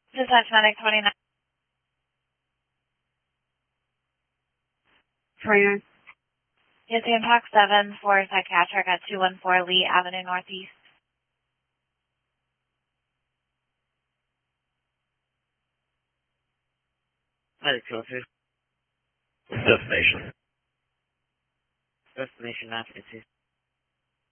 Dispatch Medic 29. 29. Yes, impact 7 for psychiatric at 214 Lee Avenue Northeast. Medic 202. Destination. Destination 952.